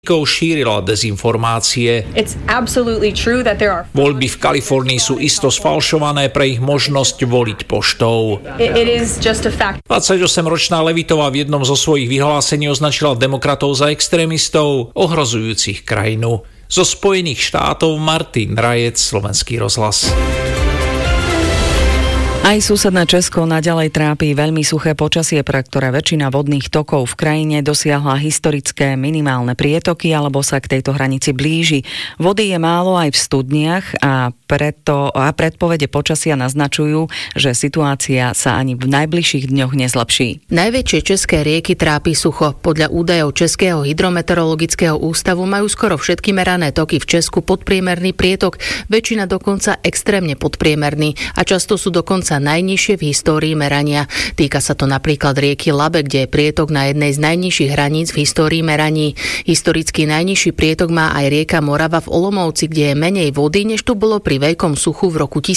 šírila dezinformácie. Voľby v Kalifornii sú isto sfalšované pre ich možnosť voliť poštou. 28-ročná Levitová v jednom zo svojich vyhlásení označila demokratov za extrémistov, ohrozujúcich krajinu. Zo Spojených štátov Martin Rajec, Slovenský rozhlas. Aj susedné Česko naďalej trápi veľmi suché počasie, pre ktoré väčšina vodných tokov v krajine dosiahla historické minimálne prietoky alebo sa k tejto hranici blíži. Vody je málo aj v studniach a predpovede počasia naznačujú, že situácia sa ani v najbližších dňoch nezlepší. Najväčšie české rieky trápi sucho. Podľa údajov Českého hydrometeorologického ústavu majú skoro všetky merané toky v Česku podpriemerný prietok, väčšina dokonca extrémne podpriemerný a často sú dokonca najnižšie v histórii merania. Týka sa to napríklad rieky Labe, kde je prietok na jednej z najnižších hraníc v histórii meraní. Historicky najnižší prietok má aj rieka Morava v Olomouci, kde je menej vody, než tu bolo pri veľkom suchu v roku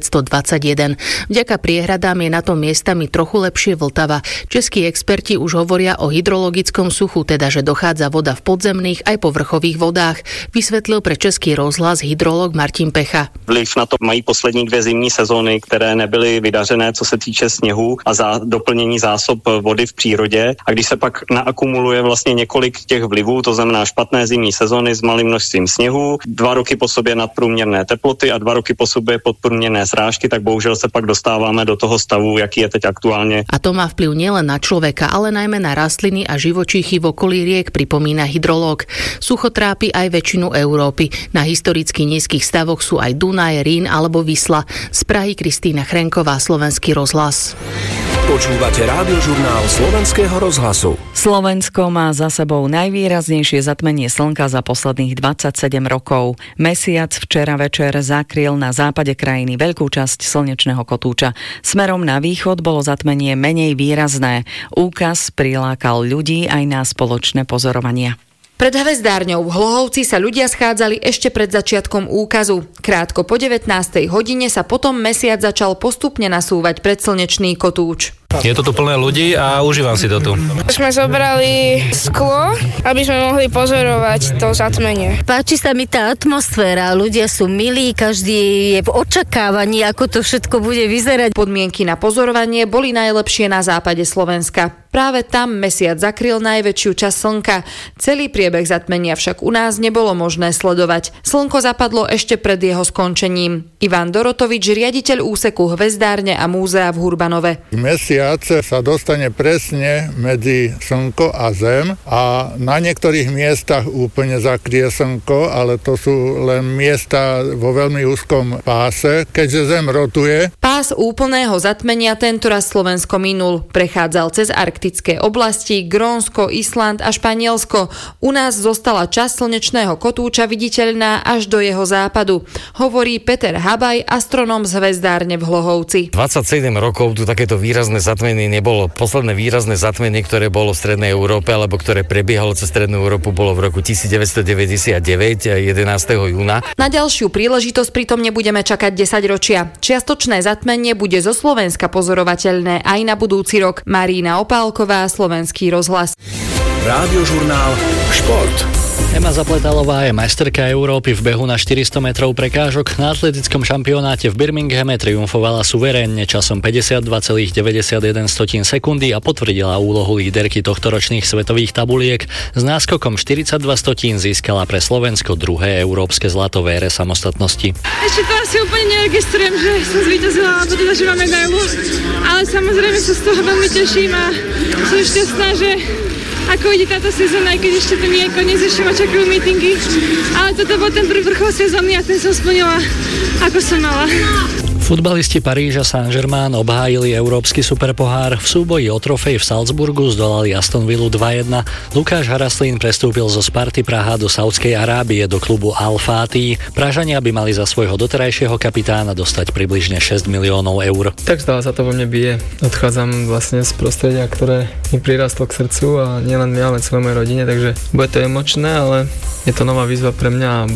1921. Vďaka priehradám je na tom miestami trochu lepšie Vltava. Českí experti už hovoria o hydrologickom suchu, teda že dochádza voda v podzemných aj povrchových vodách, vysvetlil pre Český rozhlas hydrolog Martin Pecha. Vliv na to mají poslední 2 zimní sezóny, které nebyly vydařené, co se týče sněhu a za doplnění zásob vody v přírodě. A když se pak naakumuluje vlastně několik těch vlivů, to znamená špatné zimní sezóny s malým množstvím sněhu, 2 roky po sobě nadprůměrné teploty a 2 roky po sobě podprůměrné srážky, tak bohužel se pak dostáváme do toho stavu, jaký je teď aktuálně. A to má vplyv nielen na človeka, ale najmä na rastliny a živočíchy v okolí riek, pripomína hydrológ. Sucho trápi aj väčšinu Európy. Na historicky nízkych stavoch sú aj Dunaj, Rín alebo Visla. Z Prahy Kristýna Chrenková, Slovenský rozhlas. Počúvate Rádiožurnál Slovenského rozhlasu. Slovensko má za sebou najvýraznejšie zatmenie slnka za posledných 27 rokov. Mesiac včera večer zakryl na západe krajiny veľkú časť slnečného kotúča. Smerom na východ bolo zatmenie menej výrazné. Úkaz prilákal ľudí aj na spoločné pozorovania. Pred hvezdárňou v Hlohovci sa ľudia schádzali ešte pred začiatkom úkazu. Krátko po 19. hodine sa potom mesiac začal postupne nasúvať pred slnečný kotúč. Je to tu plné ľudí a užívam si to tu. Sme zobrali sklo, aby sme mohli pozorovať to zatmenie. Páči sa mi tá atmosféra, ľudia sú milí, každý je v očakávaní, ako to všetko bude vyzerať. Podmienky na pozorovanie boli najlepšie na západe Slovenska. Práve tam mesiac zakryl najväčšiu časť slnka. Celý priebeh zatmenia však u nás nebolo možné sledovať. Slnko zapadlo ešte pred jeho skončením. Ivan Dorotovič, riaditeľ úseku hvezdárne a múzea v Hurbanove. Mesiac sa dostane presne medzi slnko a zem a na niektorých miestach úplne zakrie slnko, ale to sú len miesta vo veľmi úzkom páse, keďže zem rotuje. Pás úplného zatmenia tentoraz Slovensko minul. Prechádzal cez arktické oblasti, Grónsko, Island a Španielsko. U nás zostala časť slnečného kotúča viditeľná až do jeho západu. Hovorí Peter Habaj, astronóm z hvezdárne v Hlohovci. 27 rokov tu takéto výrazné zatmenie nebolo. Posledné výrazné zatmenie, ktoré bolo v Strednej Európe, alebo ktoré prebiehalo cez Strednú Európu, bolo v roku 1999, 11. júna. Na ďalšiu príležitosť pritom nebudeme čakať 10 ročia. Čiastočné zatmenie bude zo Slovenska pozorovateľné aj na budúci rok. Marína Opálková, Slovenský rozhlas. Rádiožurnál Šport. Ema Zapletalová je majsterka Európy v behu na 400 metrov prekážok. Na atletickom šampionáte v Birminghame triumfovala suverénne časom 52,91 sekundy a potvrdila úlohu líderky tohtoročných svetových tabuliek. S náskokom 42 stotín získala pre Slovensko druhé európske zlato v ére samostatnosti. Ešte to asi úplne neregistrujem, že som zvíťazila a potom zažívam medailu, ale samozrejme sa z toho veľmi teším a som šťastná, že ako vidí táto sezóna, aj keď ešte to nie je koniec, ešte ma čakajú meetingy. Ale toto bol ten prvý vrchol sezóny a ten som splnila, ako som mala. Futbalisti Paríža Saint-Germain obhájili európsky superpohár. V súboji o trofej v Salzburgu zdolali Aston Villu 2-1. Lukáš Haraslín prestúpil zo Sparty Praha do Saudskej Arábie do klubu Al-Fatih. Pražania by mali za svojho doterajšieho kapitána dostať približne 6 miliónov eur. Tak stále sa to vo mne bije. Odchádzam vlastne z prostredia, ktoré mi prirastlo k srdcu a nielen mňa, ale celé mojej rodine, takže bude to emočné, ale je to nová výzva pre mňa a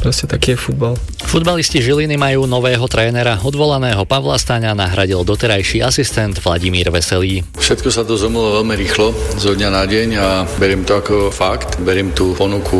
proste taký je futbal. Futbalisti Žiliny majú nového trénera. Odvolaného Pavla Staňa nahradil doterajší asistent Vladimír Veselý. Všetko sa to zomlo veľmi rýchlo, zo dňa na deň a beriem to ako fakt. Beriem tú ponuku